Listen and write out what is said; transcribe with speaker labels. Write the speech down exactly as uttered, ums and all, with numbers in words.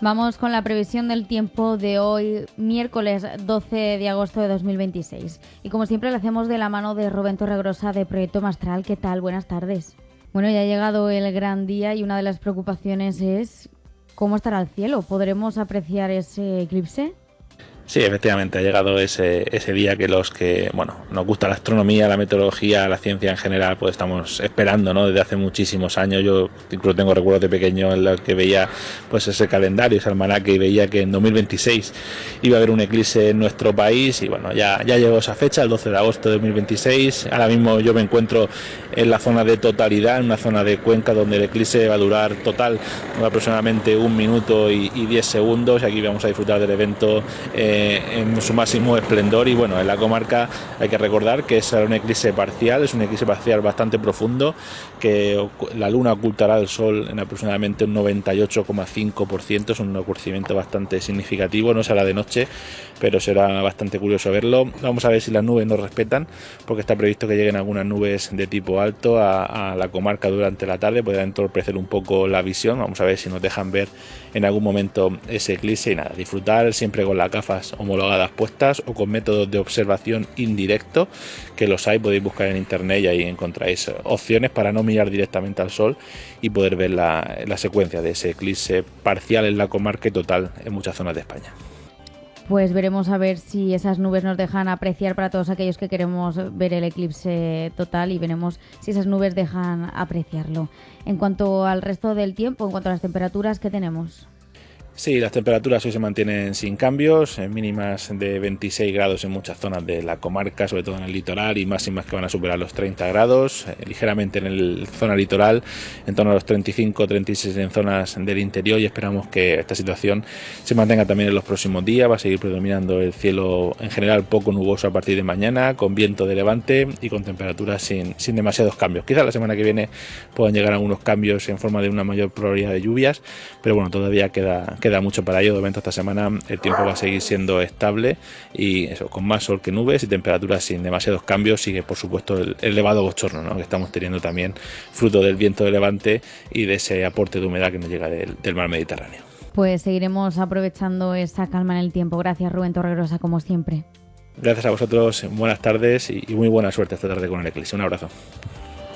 Speaker 1: Vamos con la previsión del tiempo de hoy, miércoles doce de agosto de dos mil veintiséis. Y como siempre lo hacemos de la mano de Rubén Torregrosa de Proyecto Mastral. ¿Qué tal? Buenas tardes. Bueno, ya ha llegado el gran día y una de las preocupaciones es cómo estará el cielo. ¿Podremos apreciar ese eclipse?
Speaker 2: Sí, efectivamente, ha llegado ese, ese día que los que, bueno, nos gusta la astronomía, la meteorología, la ciencia en general, pues estamos esperando, ¿no? Desde hace muchísimos años. Yo incluso tengo recuerdos de pequeño en los que veía pues ese calendario, ese almanaque, y veía que en dos mil veintiséis iba a haber un eclipse en nuestro país y bueno, ya, ya llegó esa fecha, el doce de agosto de dos mil veintiséis. Ahora mismo yo me encuentro en la zona de totalidad, en una zona de Cuenca donde el eclipse va a durar total aproximadamente un minuto y, y diez segundos, y aquí vamos a disfrutar del evento eh, en su máximo esplendor. Y bueno, en la comarca hay que recordar que es un eclipse parcial, es un eclipse parcial bastante profundo, que la luna ocultará al sol en aproximadamente un noventa y ocho coma cinco por ciento, es un oscurecimiento bastante significativo, no será de noche, pero será bastante curioso verlo. Vamos a ver si las nubes nos respetan, porque está previsto que lleguen algunas nubes de tipo alto a, a la comarca durante la tarde, podrán entorpecer un poco la visión. Vamos a ver si nos dejan ver en algún momento ese eclipse y nada, disfrutar siempre con las gafas homologadas puestas o con métodos de observación indirecto, que los hay, podéis buscar en internet y ahí encontráis opciones para no mirar directamente al sol y poder ver la, la secuencia de ese eclipse parcial en la comarca y total en muchas zonas de España.
Speaker 1: Pues veremos a ver si esas nubes nos dejan apreciar para todos aquellos que queremos ver el eclipse total, y veremos si esas nubes dejan apreciarlo. En cuanto al resto del tiempo, en cuanto a las temperaturas, ¿qué tenemos?
Speaker 2: Sí, las temperaturas hoy se mantienen sin cambios, en mínimas de veintiséis grados en muchas zonas de la comarca, sobre todo en el litoral, y máximas que van a superar los treinta grados, eh, ligeramente en la zona litoral, en torno a los treinta y cinco treinta y seis en zonas del interior, y esperamos que esta situación se mantenga también en los próximos días. Va a seguir predominando el cielo en general poco nuboso a partir de mañana, con viento de levante y con temperaturas sin, sin demasiados cambios. Quizás la semana que viene puedan llegar algunos cambios en forma de una mayor probabilidad de lluvias, pero bueno, todavía queda Queda mucho para ello. De momento, esta semana el tiempo va a seguir siendo estable y eso, con más sol que nubes y temperaturas sin demasiados cambios. Sigue, por supuesto, el, el elevado bochorno, ¿no?, que estamos teniendo también, fruto del viento de levante y de ese aporte de humedad que nos llega del, del mar Mediterráneo.
Speaker 1: Pues seguiremos aprovechando esa calma en el tiempo. Gracias, Rubén Torregrosa, como siempre.
Speaker 2: Gracias a vosotros, buenas tardes y muy buena suerte esta tarde con el eclipse. Un abrazo.